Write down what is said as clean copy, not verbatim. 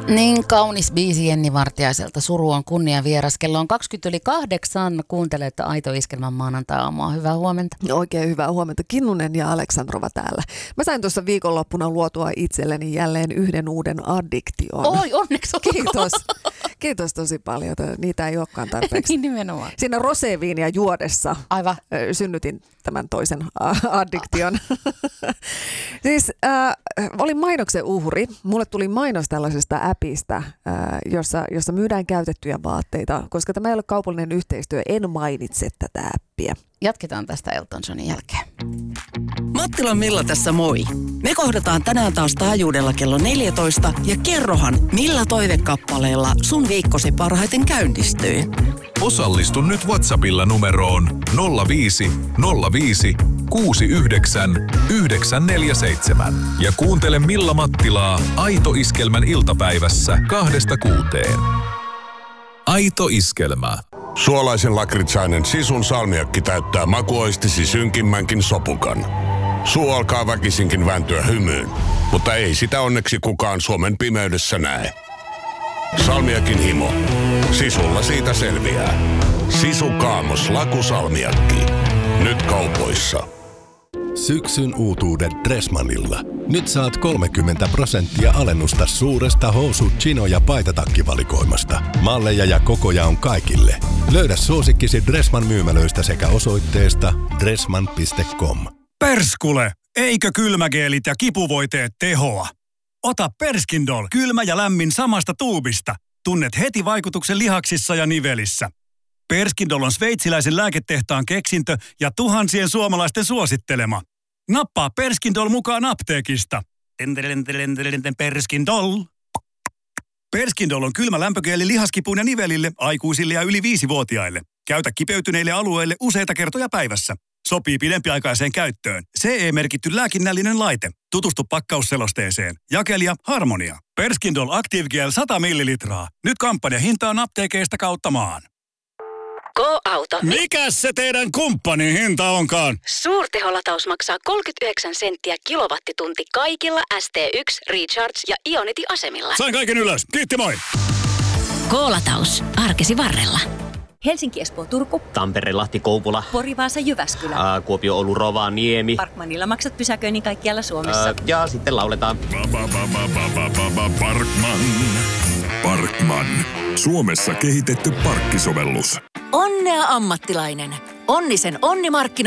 Niin kaunis biisi Jenni Vartiaiselta. Suru on kunnia vieras. Kello on 7:20. Kuuntelet Aito Iskelmän maanantai-aamua. Hyvää huomenta. Oikein hyvää huomenta. Kinnunen ja Aleksandrova täällä. Mä sain tuossa viikonloppuna luotua itselleni jälleen yhden uuden addiktion. Oi, onneksi olkoon. Kiitos. Kiitos tosi paljon. Niitä ei olekaan tarpeeksi. Niin nimenomaan. Siinä roseviinia juodessa Aivan. Synnytin tämän toisen addiktion. Siis olin mainoksen uhri. Mulle tuli mainos tällaisesta appista, jossa myydään käytettyjä vaatteita. Koska tämä ei ole kaupallinen yhteistyö, en mainitse tätä appia. Jatketaan tästä Elton Johnin jälkeen. Mattilan Milla tässä moi. Me kohdataan tänään taas taajuudella kello 14 ja kerrohan, millä toivekappaleella sun viikkosi parhaiten käynnistyy. Osallistu nyt WhatsAppilla numeroon 05 05 69 947 ja kuuntele Milla Mattilaa Aito Iskelmän iltapäivässä 2-6. Aito Iskelmä. Suolaisen lakritsainen Sisun salmiakki täyttää makuoistisi synkimmänkin sopukan. Suu alkaa väkisinkin vääntyä hymyyn, mutta ei sitä onneksi kukaan Suomen pimeydessä näe. Salmiakin himo. Sisulla siitä selviää. Sisu Kaamos lakusalmiakki. Nyt kaupoissa. Syksyn uutuudet Dressmannilla. Nyt saat 30% alennusta suuresta housu-, chino- ja paitatakkivalikoimasta. Malleja ja kokoja on kaikille. Löydä suosikkisi Dressmann myymälöistä sekä osoitteesta dressmann.com. Perskule! Eikö kylmägeelit ja kipuvoiteet tehoa? Ota Perskindol, kylmä ja lämmin samasta tuubista. Tunnet heti vaikutuksen lihaksissa ja nivelissä. Perskindol on sveitsiläisen lääketehtaan keksintö ja tuhansien suomalaisten suosittelema. Nappaa Perskindol mukaan apteekista. Perskindol. Perskindol on kylmä lämpögeeli lihaskipuun ja nivelille, aikuisille ja yli 5-vuotiaille. Käytä kipeytyneille alueille useita kertoja päivässä. Sopii pidempiaikaiseen käyttöön. CE-merkitty lääkinnällinen laite. Tutustu pakkausselosteeseen. Jakelija Harmonia. Perskindol Active Gel 100 millilitraa. Nyt kampanjahintaan apteekeista kautta maan. Go-auto. Mikäs se teidän kumppanin hinta onkaan? Suurteholataus maksaa 39 senttiä kilowattitunti kaikilla ST1, Recharge ja Ionity-asemilla. Sain kaiken ylös. Kiitti moi. Go-lataus. Arkesi varrella. Helsinki, Espoo, Turku. Tampere, Lahti, Kouvola. Pori, Vaasa, Jyväskylä. Kuopio, Oulu, Rovaniemi. Parkmanilla maksat pysäköinnin kaikkialla Suomessa. Ja sitten lauletaan. Parkman. Suomessa kehitetty parkkisovellus. Onnea ammattilainen. Onnisen Onnimarkkina